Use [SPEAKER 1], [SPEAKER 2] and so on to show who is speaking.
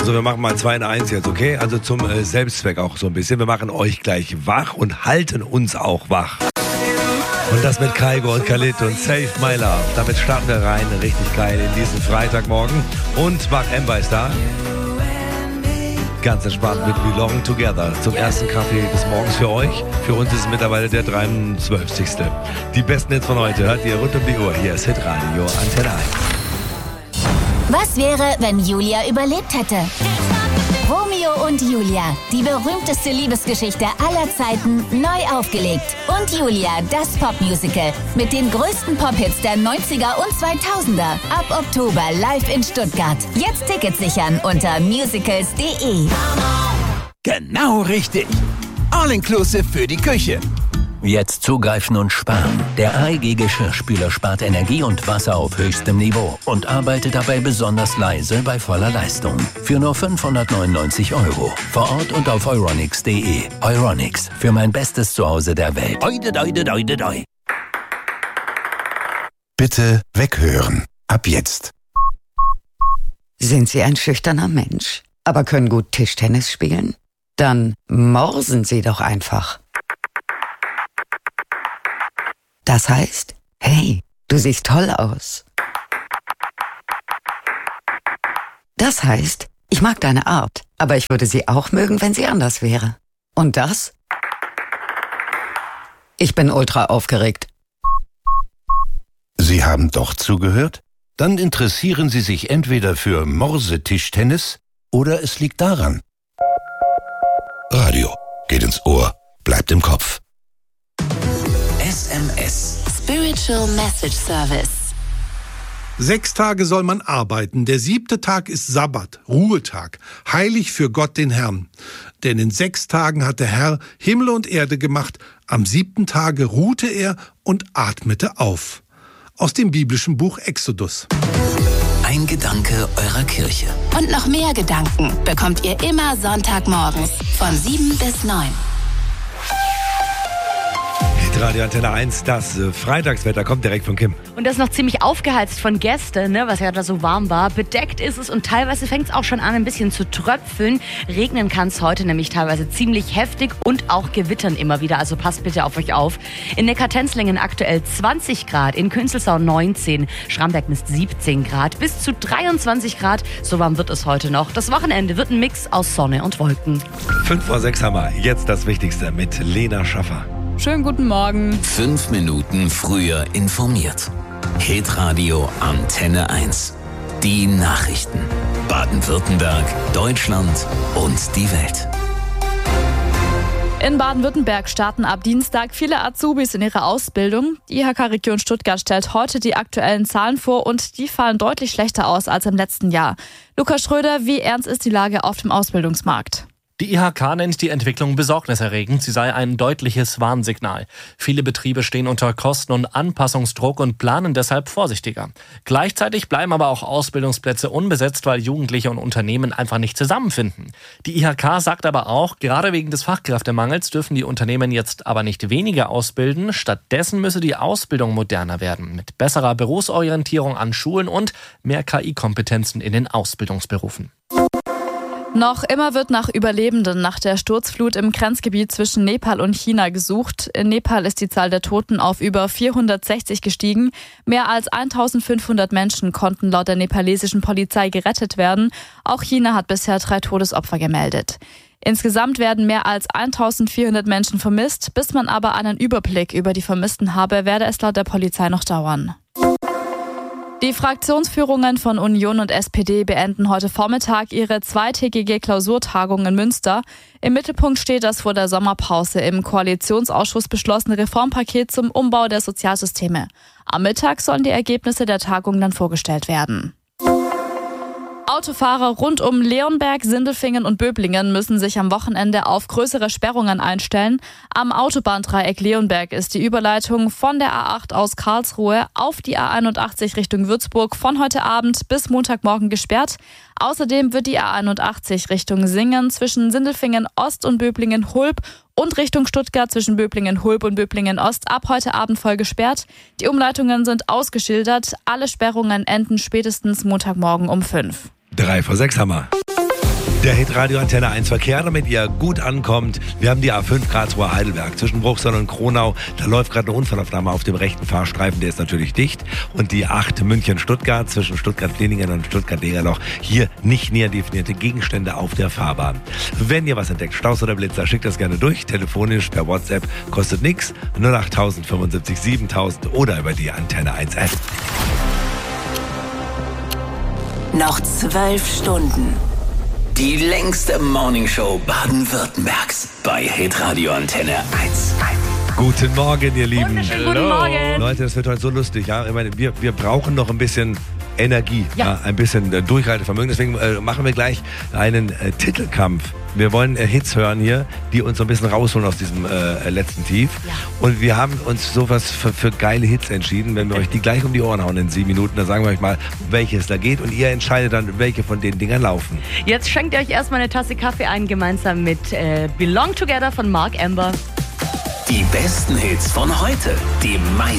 [SPEAKER 1] Also wir machen mal 2 in 1 jetzt, okay? Also zum Selbstzweck auch so ein bisschen. Wir machen euch gleich wach und halten uns auch wach. Und das mit Kygo und Khalid und Save My Love. Damit starten wir rein, richtig geil in diesen Freitagmorgen. Und Mark Ember ist da. Ganz entspannt mit Belong Together. Zum ersten Kaffee des Morgens für euch. Für uns ist es mittlerweile der 23. Die besten Hits von heute hört ihr rund um die Uhr. Hier ist Hitradio Antenne 1.
[SPEAKER 2] Was wäre, wenn Julia überlebt hätte? Romeo und Julia, die berühmteste Liebesgeschichte aller Zeiten, neu aufgelegt. Und Julia, das Popmusical mit den größten Pop-Hits der 90er und 2000er. Ab Oktober live in Stuttgart. Jetzt Tickets sichern unter musicals.de.
[SPEAKER 3] Genau richtig. All-inclusive für die Küche.
[SPEAKER 4] Jetzt zugreifen und sparen. Der AEG Geschirrspüler spart Energie und Wasser auf höchstem Niveau und arbeitet dabei besonders leise bei voller Leistung. Für nur 599 €. Vor Ort und auf euronics.de. Euronics, für mein bestes Zuhause der Welt. Oide, oide, oide, oide.
[SPEAKER 3] Bitte weghören. Ab jetzt.
[SPEAKER 5] Sind Sie ein schüchterner Mensch, aber können gut Tischtennis spielen? Dann morsen Sie doch einfach. Das heißt, hey, du siehst toll aus. Das heißt, ich mag deine Art, aber ich würde sie auch mögen, wenn sie anders wäre. Und das? Ich bin ultra aufgeregt.
[SPEAKER 3] Sie haben doch zugehört? Dann interessieren Sie sich entweder für Morsetischtennis oder es liegt daran. Radio geht ins Ohr, bleibt im Kopf.
[SPEAKER 2] SMS. Spiritual Message Service.
[SPEAKER 6] 6 Tage soll man arbeiten. Der 7. Tag ist Sabbat, Ruhetag, heilig für Gott den Herrn. Denn in 6 Tagen hat der Herr Himmel und Erde gemacht. Am 7. Tage ruhte er und atmete auf. Aus dem biblischen Buch Exodus.
[SPEAKER 4] Ein Gedanke eurer Kirche.
[SPEAKER 2] Und noch mehr Gedanken bekommt ihr immer Sonntagmorgens von 7 bis 9.
[SPEAKER 1] Radio Antenne 1, das Freitagswetter kommt direkt von Kim.
[SPEAKER 7] Und das noch ziemlich aufgeheizt von gestern, ne, was ja da so warm war. Bedeckt ist es und teilweise fängt es auch schon an, ein bisschen zu tröpfeln. Regnen kann es heute nämlich teilweise ziemlich heftig und auch gewittern immer wieder. Also passt bitte auf euch auf. In Neckartenzlingen aktuell 20 Grad, in Künzelsau 19, Schramberg misst 17 Grad, bis zu 23 Grad. So warm wird es heute noch. Das Wochenende wird ein Mix aus Sonne und Wolken.
[SPEAKER 1] 5:06 haben wir. Jetzt das Wichtigste mit Lena Schaffer.
[SPEAKER 8] Schönen guten Morgen.
[SPEAKER 4] 5 Minuten früher informiert. Hitradio Antenne 1. Die Nachrichten. Baden-Württemberg, Deutschland und die Welt.
[SPEAKER 8] In Baden-Württemberg starten ab Dienstag viele Azubis in ihrer Ausbildung. Die IHK-Region Stuttgart stellt heute die aktuellen Zahlen vor und die fallen deutlich schlechter aus als im letzten Jahr. Lukas Schröder, wie ernst ist die Lage auf dem Ausbildungsmarkt?
[SPEAKER 9] Die IHK nennt die Entwicklung besorgniserregend. Sie sei ein deutliches Warnsignal. Viele Betriebe stehen unter Kosten- und Anpassungsdruck und planen deshalb vorsichtiger. Gleichzeitig bleiben aber auch Ausbildungsplätze unbesetzt, weil Jugendliche und Unternehmen einfach nicht zusammenfinden. Die IHK sagt aber auch, gerade wegen des Fachkräftemangels dürfen die Unternehmen jetzt aber nicht weniger ausbilden. Stattdessen müsse die Ausbildung moderner werden, mit besserer Berufsorientierung an Schulen und mehr KI-Kompetenzen in den Ausbildungsberufen.
[SPEAKER 8] Noch immer wird nach Überlebenden nach der Sturzflut im Grenzgebiet zwischen Nepal und China gesucht. In Nepal ist die Zahl der Toten auf über 460 gestiegen. Mehr als 1500 Menschen konnten laut der nepalesischen Polizei gerettet werden. Auch China hat bisher 3 Todesopfer gemeldet. Insgesamt werden mehr als 1400 Menschen vermisst. Bis man aber einen Überblick über die Vermissten habe, werde es laut der Polizei noch dauern. Die Fraktionsführungen von Union und SPD beenden heute Vormittag ihre zweitägige Klausurtagung in Münster. Im Mittelpunkt steht das vor der Sommerpause im Koalitionsausschuss beschlossene Reformpaket zum Umbau der Sozialsysteme. Am Mittag sollen die Ergebnisse der Tagung dann vorgestellt werden. Autofahrer rund um Leonberg, Sindelfingen und Böblingen müssen sich am Wochenende auf größere Sperrungen einstellen. Am Autobahndreieck Leonberg ist die Überleitung von der A8 aus Karlsruhe auf die A81 Richtung Würzburg von heute Abend bis Montagmorgen gesperrt. Außerdem wird die A81 Richtung Singen zwischen Sindelfingen Ost und Böblingen Hulb und Richtung Stuttgart zwischen Böblingen Hulb und Böblingen Ost ab heute Abend voll gesperrt. Die Umleitungen sind ausgeschildert. Alle Sperrungen enden spätestens Montagmorgen um 5.
[SPEAKER 1] 3:06 haben wir. Der Hitradio Antenne 1 Verkehr, damit ihr gut ankommt. Wir haben die A5 Karlsruhe Heidelberg zwischen Bruchsal und Kronau. Da läuft gerade eine Unfallaufnahme auf dem rechten Fahrstreifen, der ist natürlich dicht. Und die 8 München-Stuttgart zwischen Stuttgart-Flieningen und Stuttgart-Degerloch. Hier nicht näher definierte Gegenstände auf der Fahrbahn. Wenn ihr was entdeckt, Staus oder Blitzer, schickt das gerne durch. Telefonisch per WhatsApp, kostet nichts. 08000 75 7000 oder über die Antenne 1 App.
[SPEAKER 10] Noch 12 Stunden. Die längste Morningshow Baden-Württembergs bei Hitradio Antenne 1.
[SPEAKER 1] Guten Morgen, ihr Lieben.
[SPEAKER 7] Guten Morgen.
[SPEAKER 1] Leute, das wird heute so lustig. Ja? Ich meine, wir brauchen noch ein bisschen Energie, ein bisschen Durchhaltevermögen. Deswegen machen wir gleich einen Titelkampf. Wir wollen Hits hören hier, die uns so ein bisschen rausholen aus diesem letzten Tief. Ja. Und wir haben uns sowas für geile Hits entschieden. Wenn wir euch die gleich um die Ohren hauen in 7 Minuten, dann sagen wir euch mal, welches da geht. Und ihr entscheidet dann, welche von den Dingern laufen.
[SPEAKER 7] Jetzt schenkt ihr euch erstmal eine Tasse Kaffee ein, gemeinsam mit Belong Together von Mark Amber.
[SPEAKER 10] Die besten Hits von heute, die meisten